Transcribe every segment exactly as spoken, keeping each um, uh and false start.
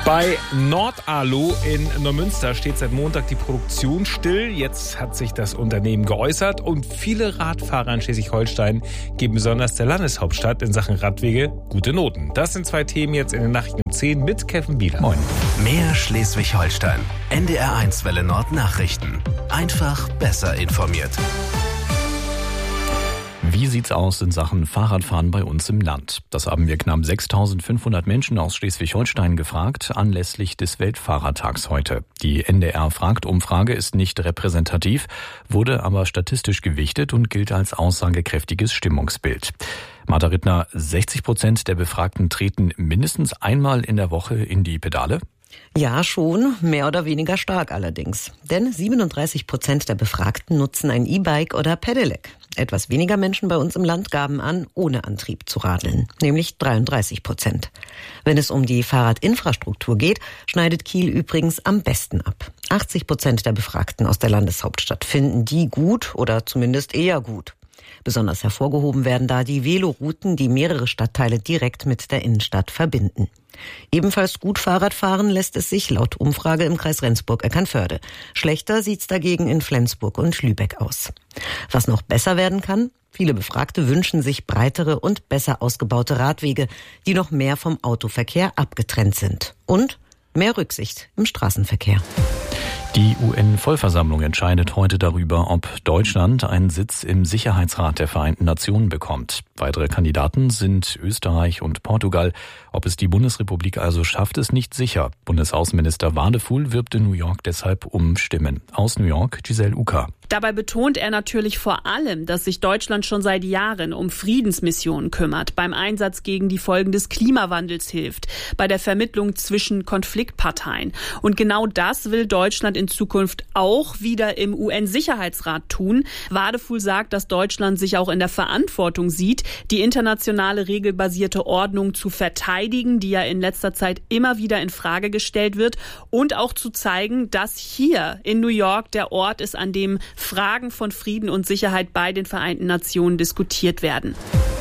Bei Nordalu in Neumünster steht seit Montag die Produktion still. Jetzt hat sich das Unternehmen geäußert und viele Radfahrer in Schleswig-Holstein geben besonders der Landeshauptstadt in Sachen Radwege gute Noten. Das sind zwei Themen jetzt in den Nachrichten um zehn mit Kevin Bieler. Moin. Mehr Schleswig-Holstein. N D R eins Welle Nord Nachrichten. Einfach besser informiert. Wie sieht's aus in Sachen Fahrradfahren bei uns im Land? Das haben wir knapp sechstausendfünfhundert Menschen aus Schleswig-Holstein gefragt, anlässlich des Weltfahrertags heute. Die N D R-Fragt-Umfrage ist nicht repräsentativ, wurde aber statistisch gewichtet und gilt als aussagekräftiges Stimmungsbild. Martha Rittner, sechzig Prozent der Befragten treten mindestens einmal in der Woche in die Pedale? Ja, schon, mehr oder weniger stark allerdings. Denn siebenunddreißig Prozent der Befragten nutzen ein E-Bike oder Pedelec. Etwas weniger Menschen bei uns im Land gaben an, ohne Antrieb zu radeln, nämlich dreiunddreißig Prozent. Wenn es um die Fahrradinfrastruktur geht, schneidet Kiel übrigens am besten ab. achtzig Prozent der Befragten aus der Landeshauptstadt finden die gut oder zumindest eher gut. Besonders hervorgehoben werden da die Velorouten, die mehrere Stadtteile direkt mit der Innenstadt verbinden. Ebenfalls gut Fahrradfahren lässt es sich laut Umfrage im Kreis Rendsburg-Eckernförde. Schlechter sieht's dagegen in Flensburg und Lübeck aus. Was noch besser werden kann? Viele Befragte wünschen sich breitere und besser ausgebaute Radwege, die noch mehr vom Autoverkehr abgetrennt sind. Und mehr Rücksicht im Straßenverkehr. Die U N-Vollversammlung entscheidet heute darüber, ob Deutschland einen Sitz im Sicherheitsrat der Vereinten Nationen bekommt. Weitere Kandidaten sind Österreich und Portugal. Ob es die Bundesrepublik also schafft, ist nicht sicher. Bundesaußenminister Wadefuhl wirbt in New York deshalb um Stimmen. Aus New York, Giselle Uka. Dabei betont er natürlich vor allem, dass sich Deutschland schon seit Jahren um Friedensmissionen kümmert, beim Einsatz gegen die Folgen des Klimawandels hilft, bei der Vermittlung zwischen Konfliktparteien. Und genau das will Deutschland in Zukunft auch wieder im U N-Sicherheitsrat tun. Wadefuhl sagt, dass Deutschland sich auch in der Verantwortung sieht, die internationale regelbasierte Ordnung zu verteidigen, die ja in letzter Zeit immer wieder in Frage gestellt wird, und auch zu zeigen, dass hier in New York der Ort ist, an dem Fragen von Frieden und Sicherheit bei den Vereinten Nationen diskutiert werden.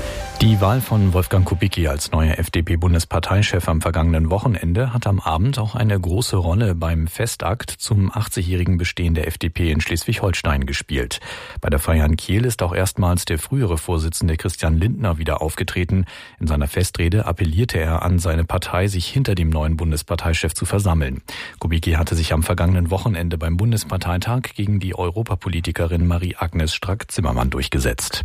Die Wahl von Wolfgang Kubicki als neuer F D P-Bundesparteichef am vergangenen Wochenende hat am Abend auch eine große Rolle beim Festakt zum achtzigjährigen Bestehen der F D P in Schleswig-Holstein gespielt. Bei der Feier in Kiel ist auch erstmals der frühere Vorsitzende Christian Lindner wieder aufgetreten. In seiner Festrede appellierte er an seine Partei, sich hinter dem neuen Bundesparteichef zu versammeln. Kubicki hatte sich am vergangenen Wochenende beim Bundesparteitag gegen die Europapolitikerin Marie-Agnes Strack-Zimmermann durchgesetzt.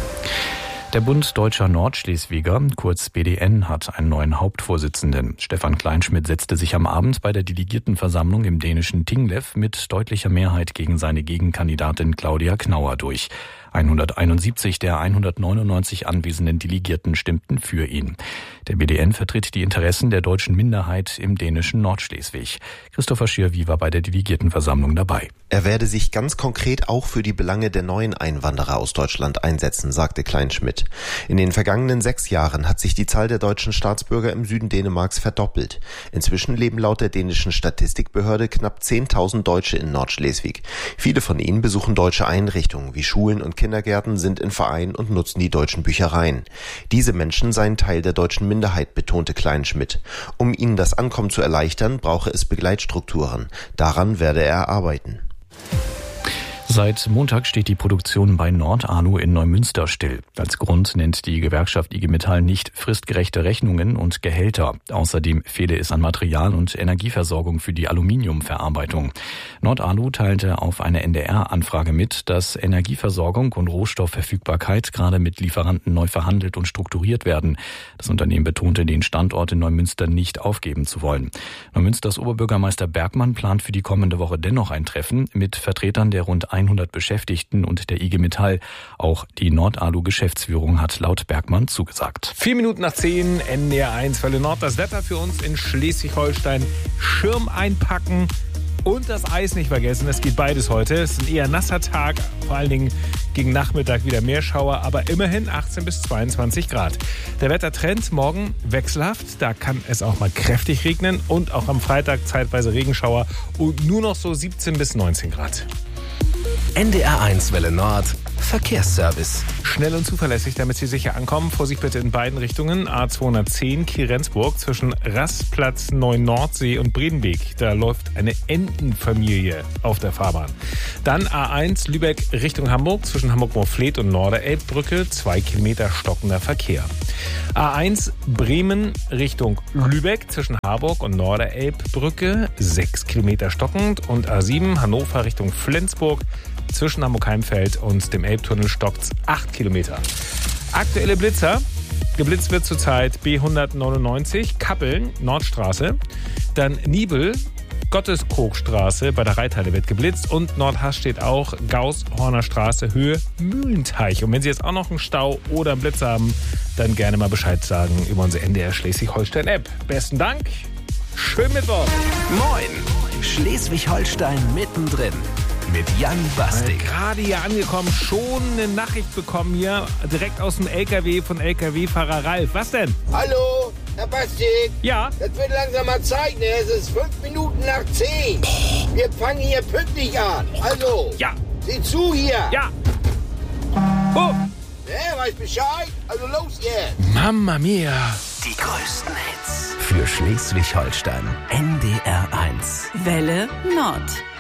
Der Bund Deutscher Nordschleswiger, kurz B D N, hat einen neuen Hauptvorsitzenden. Stefan Kleinschmidt setzte sich am Abend bei der Delegiertenversammlung im dänischen Tinglev mit deutlicher Mehrheit gegen seine Gegenkandidatin Claudia Knauer durch. hunderteinundsiebzig der hundertneunundneunzig anwesenden Delegierten stimmten für ihn. Der B D N vertritt die Interessen der deutschen Minderheit im dänischen Nordschleswig. Christopher Schirwie war bei der Delegiertenversammlung dabei. Er werde sich ganz konkret auch für die Belange der neuen Einwanderer aus Deutschland einsetzen, sagte Kleinschmidt. In den vergangenen sechs Jahren hat sich die Zahl der deutschen Staatsbürger im Süden Dänemarks verdoppelt. Inzwischen leben laut der dänischen Statistikbehörde knapp zehntausend Deutsche in Nordschleswig. Viele von ihnen besuchen deutsche Einrichtungen wie Schulen und Kindergärten, sind in Vereinen und nutzen die deutschen Büchereien. Diese Menschen seien Teil der deutschen Minderheit, betonte Kleinschmidt. Um ihnen das Ankommen zu erleichtern, brauche es Begleitstrukturen. Daran werde er arbeiten. Seit Montag steht die Produktion bei Nordalu in Neumünster still. Als Grund nennt die Gewerkschaft I G Metall nicht fristgerechte Rechnungen und Gehälter. Außerdem fehle es an Material und Energieversorgung für die Aluminiumverarbeitung. Nordalu teilte auf eine N D R-Anfrage mit, dass Energieversorgung und Rohstoffverfügbarkeit gerade mit Lieferanten neu verhandelt und strukturiert werden. Das Unternehmen betonte, den Standort in Neumünster nicht aufgeben zu wollen. Neumünsters Oberbürgermeister Bergmann plant für die kommende Woche dennoch ein Treffen mit Vertretern der rund hundert Beschäftigten und der I G Metall. Auch die Nordalu-Geschäftsführung hat laut Bergmann zugesagt. Vier Minuten nach zehn, N D R eins Welle Nord. Das Wetter für uns in Schleswig-Holstein. Schirm einpacken und das Eis nicht vergessen. Es geht beides heute. Es ist ein eher nasser Tag, vor allen Dingen gegen Nachmittag wieder mehr Schauer, aber immerhin achtzehn bis zweiundzwanzig Grad. Der Wettertrend morgen wechselhaft. Da kann es auch mal kräftig regnen und auch am Freitag zeitweise Regenschauer und nur noch so siebzehn bis neunzehn Grad. N D R eins Welle Nord Verkehrsservice. Schnell und zuverlässig, damit Sie sicher ankommen. Vorsicht bitte in beiden Richtungen. A zweihundertzehn Kiel-Rendsburg zwischen Rastplatz Neu-Nordsee und Bredenbeek. Da läuft eine Entenfamilie auf der Fahrbahn. Dann A eins Lübeck Richtung Hamburg zwischen Hamburg-Moorfleet und Norderelbbrücke. Zwei Kilometer stockender Verkehr. A eins Bremen Richtung Lübeck zwischen Harburg und Norderelbbrücke. Sechs Kilometer stockend. Und A sieben Hannover Richtung Flensburg. Zwischen Hamburg-Heimfeld und dem Elbtunnel stockt's acht Kilometer. Aktuelle Blitzer. Geblitzt wird zurzeit B hundertneunundneunzig, Kappeln, Nordstraße. Dann Nibel, Gotteskogstraße bei der Reithalle wird geblitzt. Und Nordhass steht auch Gauss-Horner Straße, Höhe Mühlenteich. Und wenn Sie jetzt auch noch einen Stau oder einen Blitzer haben, dann gerne mal Bescheid sagen über unsere N D R Schleswig-Holstein-App. Besten Dank. Schönen Mittwoch. Moin. Schleswig-Holstein mittendrin. Mit Jan Bastik. Gerade hier angekommen, schon eine Nachricht bekommen hier, direkt aus dem L K W von L K W-Fahrer Ralf. Was denn? Hallo, Herr Bastik. Ja? Das wird langsam mal Zeit, ne? Es ist fünf Minuten nach zehn. Boah. Wir fangen hier pünktlich an. Also, ja. Sieh zu hier. Ja. Oh. Ne, weiß Bescheid? Also los jetzt. Mamma mia. Die größten Hits für Schleswig-Holstein. N D R eins. Welle Nord.